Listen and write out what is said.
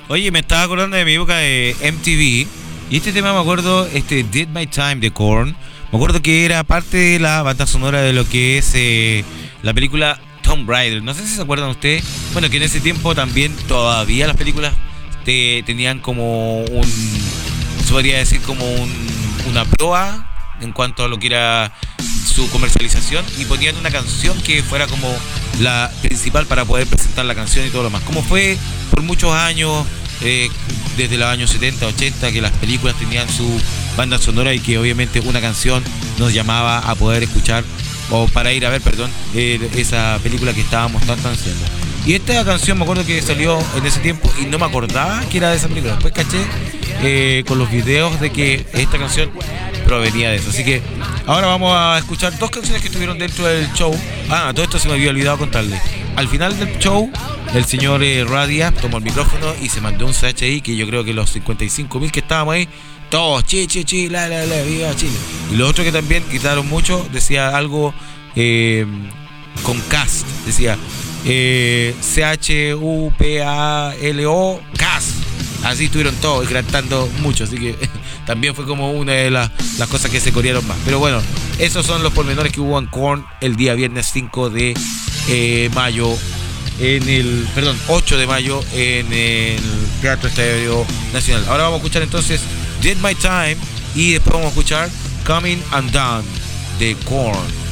Oye, me estaba acordando de mi época de MTV. Y este tema me acuerdo, Did My Time de Korn. Me acuerdo que era parte de la banda sonora de lo que es la película Tomb Raider. No sé si se acuerdan ustedes. Bueno, que en ese tiempo también todavía las películas tenían como se podría decir como una prueba en cuanto a lo que era su comercialización y ponían una canción que fuera como la principal para poder presentar la canción y todo lo más. Como fue por muchos años, desde los años 70, 80, que las películas tenían su banda sonora y que obviamente una canción nos llamaba a poder escuchar o para ir a ver, perdón, esa película que estábamos tan haciendo. Y esta canción me acuerdo que salió en ese tiempo y no me acordaba que era de esa película. Después caché con los videos de que esta canción provenía de eso. Así que ahora vamos a escuchar dos canciones que estuvieron dentro del show. Todo esto se me había olvidado contarle. Al final del show, el señor Radia tomó el micrófono y se mandó un CHI que yo creo que los 55.000 que estábamos ahí, todos, chi, la, viva Chile. Y lo otro que también gritaron mucho, decía algo con cast, decía CHUPALO, cast. Así estuvieron todos cantando mucho, así que también fue como una de las cosas que se corearon más. Pero bueno, esos son los pormenores que hubo en Korn el día viernes 5 de mayo, 8 de mayo en el Teatro Estadio Nacional. Ahora vamos a escuchar entonces Did My Time y después vamos a escuchar Coming Undone de Korn.